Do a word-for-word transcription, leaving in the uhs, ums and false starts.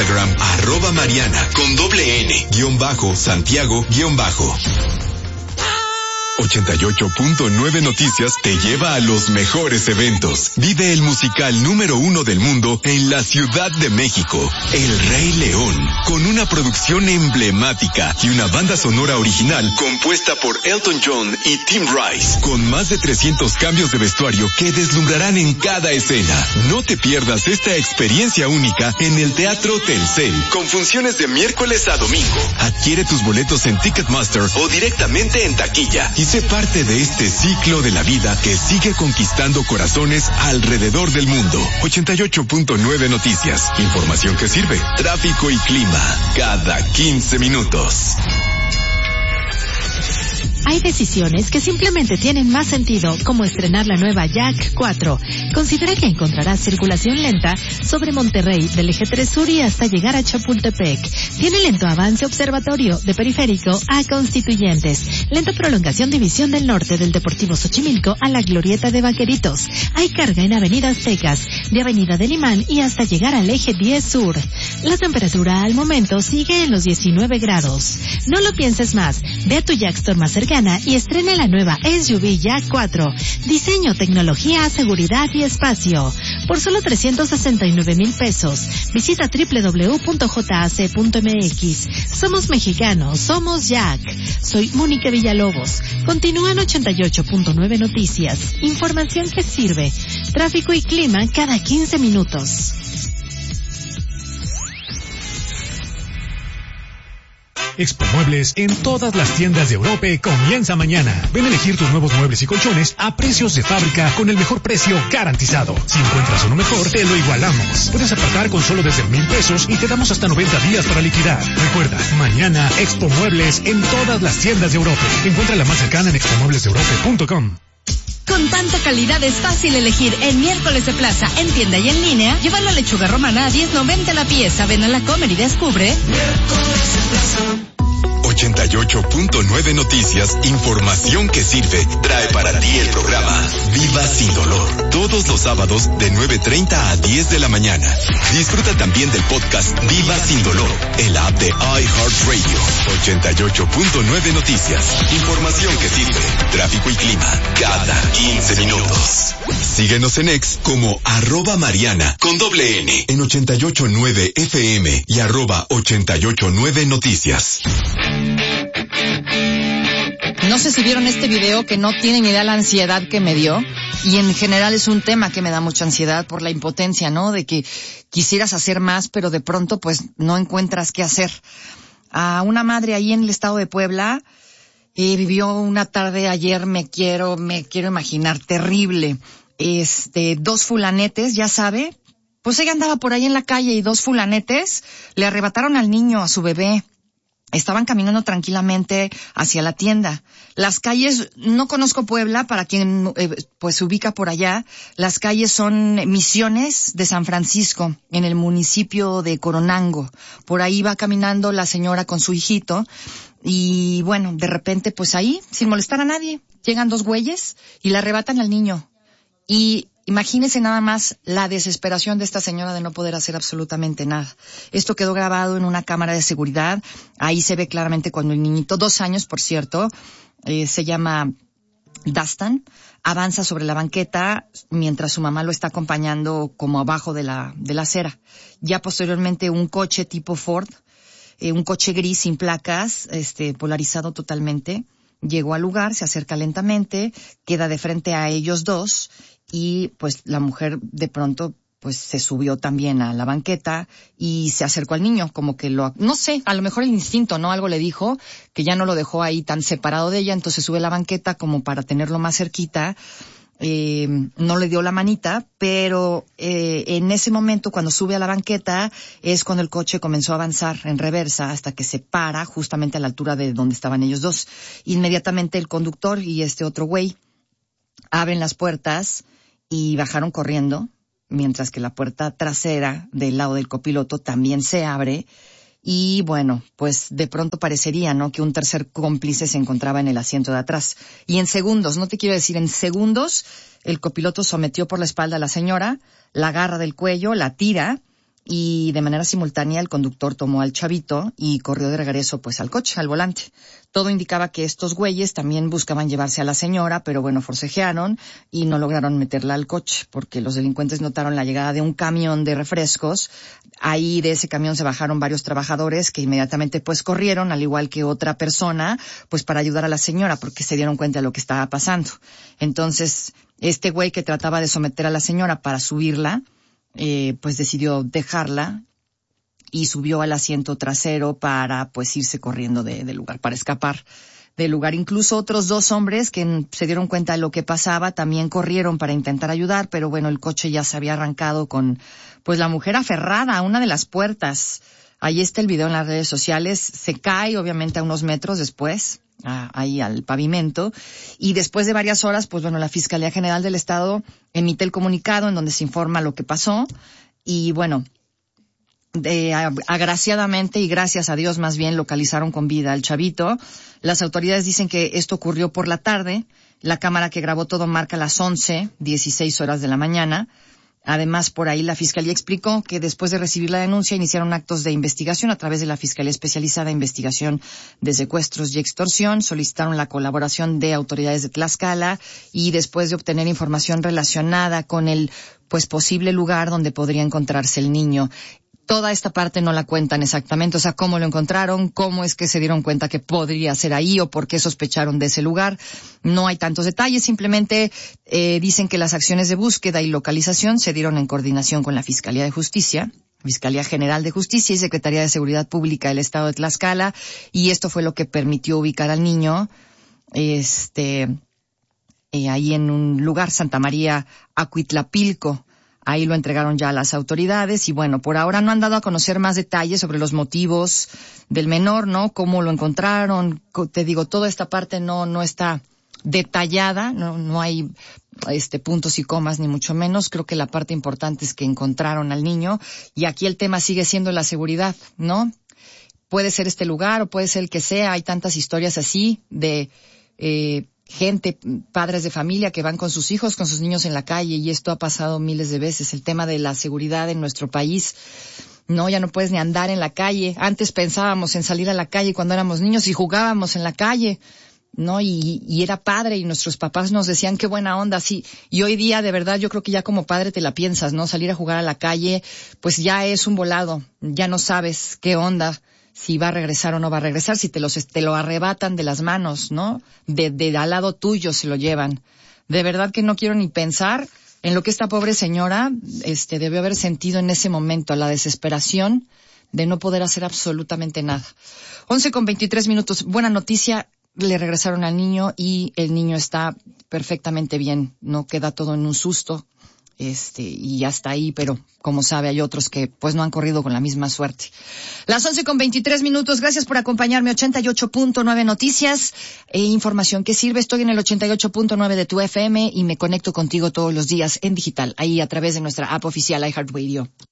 Instagram, arroba Mariana, con doble N, guión bajo, Santiago, guión bajo. ochenta y ocho punto nueve Noticias te lleva a los mejores eventos. Vive el musical número uno del mundo en la Ciudad de México, El Rey León, con una producción emblemática y una banda sonora original compuesta por Elton John y Tim Rice, con más de trescientos cambios de vestuario que deslumbrarán en cada escena. No te pierdas esta experiencia única en el Teatro Telcel, con funciones de miércoles a domingo. Adquiere tus boletos en Ticketmaster o directamente en taquilla y sé parte de este ciclo de la vida que sigue conquistando corazones alrededor del mundo. ochenta y ocho punto nueve Noticias. Información que sirve. Tráfico y clima. Cada quince minutos. Hay decisiones que simplemente tienen más sentido, como estrenar la nueva Jack cuatro. Considera que encontrarás circulación lenta sobre Monterrey, del eje tres Sur y hasta llegar a Chapultepec. Tiene lento avance observatorio de Periférico a Constituyentes. Lenta prolongación División del Norte del Deportivo Xochimilco a la Glorieta de Vaqueritos. Hay carga en Avenida Aztecas, de Avenida del Imán y hasta llegar al eje diez Sur. La temperatura al momento sigue en los diecinueve grados. No lo pienses más. Ve a tu Jack Store más cercana y estrena la nueva S U V Jack cuatro. Diseño, tecnología, seguridad y espacio. Por solo trescientos sesenta y nueve mil pesos. Visita doble u doble u doble u punto j a c punto m x. Somos mexicanos, somos Jack. Soy Mónica Villalobos. Continúan ochenta y ocho punto nueve Noticias. Información que sirve. Tráfico y clima cada quince minutos. Expo Muebles en todas las tiendas de Europa comienza mañana. Ven a elegir tus nuevos muebles y colchones a precios de fábrica con el mejor precio garantizado. Si encuentras uno mejor, te lo igualamos. Puedes apartar con solo desde mil pesos y te damos hasta noventa días para liquidar. Recuerda, mañana Expo Muebles en todas las tiendas de Europa. Encuentra la más cercana en expo muebles de europa punto com. Con tanta calidad es fácil elegir en Miércoles de Plaza, en tienda y en línea. Lleva la lechuga romana a diez noventa la pieza. Ven a la Comer y descubre. Miércoles de Plaza. ochenta y ocho punto nueve Noticias, información que sirve, trae para ti el programa Viva Sin Dolor, todos los sábados de nueve treinta a diez de la mañana. Disfruta también del podcast Viva Sin Dolor, el app de iHeartRadio. ochenta y ocho punto nueve Noticias, información que sirve, tráfico y clima, cada quince minutos. Síguenos en X como arroba Mariana, con doble N, en ochenta y ocho punto nueve F M y arroba ochenta y ocho punto nueve Noticias. No sé si vieron este video, que no tienen idea la ansiedad que me dio, y en general es un tema que me da mucha ansiedad por la impotencia, ¿no? De que quisieras hacer más, pero de pronto pues no encuentras qué hacer. A una madre ahí en el estado de Puebla eh, vivió una tarde ayer, me quiero, me quiero imaginar, terrible. Este, dos fulanetes, ya sabe, pues ella andaba por ahí en la calle y dos fulanetes le arrebataron al niño, a su bebé. Estaban caminando tranquilamente hacia la tienda. Las calles, no conozco Puebla, para quien eh, pues se ubica por allá, las calles son Misiones de San Francisco, en el municipio de Coronango. Por ahí va caminando la señora con su hijito y bueno, de repente pues ahí, sin molestar a nadie, llegan dos güeyes y le arrebatan al niño. Y imagínense nada más la desesperación de esta señora de no poder hacer absolutamente nada. Esto quedó grabado en una cámara de seguridad. Ahí se ve claramente cuando el niñito, dos años por cierto, eh, se llama Dastan, avanza sobre la banqueta mientras su mamá lo está acompañando como abajo de la, de la acera. Ya posteriormente un coche tipo Ford, eh, un coche gris sin placas, este, polarizado totalmente, llegó al lugar, se acerca lentamente, queda de frente a ellos dos, y pues la mujer de pronto pues se subió también a la banqueta y se acercó al niño, como que lo, no sé, a lo mejor el instinto, ¿no? Algo le dijo que ya no lo dejó ahí tan separado de ella, entonces sube a la banqueta como para tenerlo más cerquita. Eh, no le dio la manita, pero eh, en ese momento cuando sube a la banqueta es cuando el coche comenzó a avanzar en reversa hasta que se para justamente a la altura de donde estaban ellos dos. Inmediatamente el conductor y este otro güey abren las puertas y bajaron corriendo, mientras que la puerta trasera del lado del copiloto también se abre. Y bueno, pues de pronto parecería, ¿no?, que un tercer cómplice se encontraba en el asiento de atrás. Y en segundos, no te quiero decir, en segundos, el copiloto sometió por la espalda a la señora, la agarra del cuello, la tira, y de manera simultánea el conductor tomó al chavito y corrió de regreso pues al coche, al volante. Todo indicaba que estos güeyes también buscaban llevarse a la señora, pero bueno, forcejearon y no lograron meterla al coche porque los delincuentes notaron la llegada de un camión de refrescos. Ahí de ese camión se bajaron varios trabajadores que inmediatamente pues corrieron, al igual que otra persona, pues para ayudar a la señora porque se dieron cuenta de lo que estaba pasando. Entonces, este güey que trataba de someter a la señora para subirla, Eh, pues decidió dejarla y subió al asiento trasero para pues irse corriendo de, del lugar, para escapar del lugar. Incluso otros dos hombres que se dieron cuenta de lo que pasaba también corrieron para intentar ayudar, pero bueno, el coche ya se había arrancado con pues la mujer aferrada a una de las puertas. Ahí está el video en las redes sociales. Se cae obviamente a unos metros después, a, ahí al pavimento, y después de varias horas, pues bueno, la Fiscalía General del Estado emite el comunicado en donde se informa lo que pasó, y bueno, de, agraciadamente y gracias a Dios más bien localizaron con vida al chavito. Las autoridades dicen que esto ocurrió por la tarde. La cámara que grabó todo marca las once dieciséis horas de la mañana. Además, por ahí la Fiscalía explicó que después de recibir la denuncia iniciaron actos de investigación a través de la Fiscalía Especializada en Investigación de Secuestros y Extorsión, solicitaron la colaboración de autoridades de Tlaxcala y después de obtener información relacionada con el pues posible lugar donde podría encontrarse el niño. Toda esta parte no la cuentan exactamente, o sea, cómo lo encontraron, cómo es que se dieron cuenta que podría ser ahí o por qué sospecharon de ese lugar. No hay tantos detalles, simplemente eh, dicen que las acciones de búsqueda y localización se dieron en coordinación con la Fiscalía de Justicia, Fiscalía General de Justicia y Secretaría de Seguridad Pública del Estado de Tlaxcala, y esto fue lo que permitió ubicar al niño este eh, ahí en un lugar, Santa María Acuitlapilco. Ahí lo entregaron ya a las autoridades y bueno, por ahora no han dado a conocer más detalles sobre los motivos del menor, ¿no? Cómo lo encontraron, te digo, toda esta parte no no está detallada, no no hay este puntos y comas ni mucho menos. Creo que la parte importante es que encontraron al niño y aquí el tema sigue siendo la seguridad, ¿no? Puede ser este lugar o puede ser el que sea, hay tantas historias así de eh gente, padres de familia que van con sus hijos, con sus niños en la calle, y esto ha pasado miles de veces. El tema de la seguridad en nuestro país, no, ya no puedes ni andar en la calle. Antes pensábamos en salir a la calle cuando éramos niños y jugábamos en la calle, ¿no? Y, y era padre y nuestros papás nos decían qué buena onda, sí. Y hoy día, de verdad, yo creo que ya como padre te la piensas, ¿no? Salir a jugar a la calle, pues ya es un volado, ya no sabes qué onda, si va a regresar o no va a regresar, si te los te lo arrebatan de las manos, ¿no? De, de al lado tuyo se lo llevan. De verdad que no quiero ni pensar en lo que esta pobre señora este debió haber sentido en ese momento, la desesperación de no poder hacer absolutamente nada. once con veintitrés minutos. Buena noticia, le regresaron al niño y el niño está perfectamente bien, no queda todo en un susto. Este, y hasta ahí, pero como sabe, hay otros que pues no han corrido con la misma suerte. Las once con veintitrés minutos, gracias por acompañarme. ochenta y ocho punto nueve Noticias, e información que sirve. Estoy en el ochenta y ocho punto nueve de tu F M y me conecto contigo todos los días en digital, ahí a través de nuestra app oficial iHeartRadio.